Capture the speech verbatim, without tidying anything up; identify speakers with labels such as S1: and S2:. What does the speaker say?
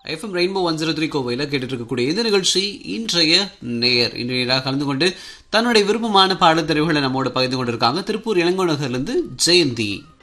S1: FM rainbow one zero three கோவையில் கேட்டுட்டு இருக்கக்கூடிய இந்த நிகழ்ச்சி இன்றைய நேயர் இன்றைய கலந்து கொண்டு தன்னுடைய விருப்பமான பாடத்தறிவுகளை நம்மோட பகிர்ந்து கொண்டிருக்காங்க திருப்பூர் இளங்கோ நகர்லேருந்து ஜெயந்தி.